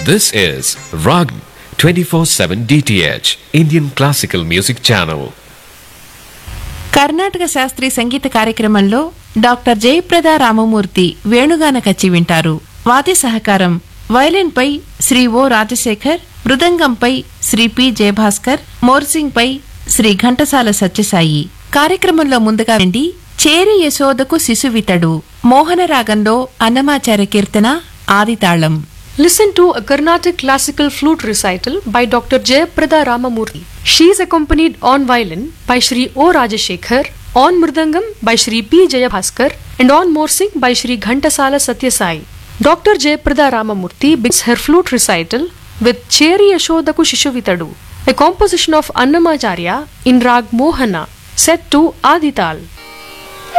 This is Rag 24/7 DTH Indian Classical Music Channel. Karnataka శాస్త్రీయ సంగీత కార్యక్రమంలో doctor Jayaprada Ramamurthy వేణుగాన కచ్చి వింటారు. వాద్య సహకారం వయలిన్పై శ్రీ ఓ రాజశేఖర్, మృదంగంపై శ్రీ పి జయభాస్కర్, మోర్సింగ్పై శ్రీ ఘంటసాల సత్యసాయి. కార్యక్రమంలో ముందుగా విండి చేరి యశోదకు శిశువితడు మోహన రాగంలో అన్నమాచార్య కీర్తన ఆదితాళం. Listen to a Carnatic classical flute recital by Dr. Jayaprada Ramamurthy. She is accompanied on violin by Shri O. Rajashekhar, on mridangam by Shri P. Jayabhaskar, and on morsing by Shri Ghantasala Satyasai. Dr. Jayaprada Ramamurthy begins her flute recital with Cheri Yashodaku Shishuvitadu, a composition of Annamacharya in Rag Mohana, set to Adital.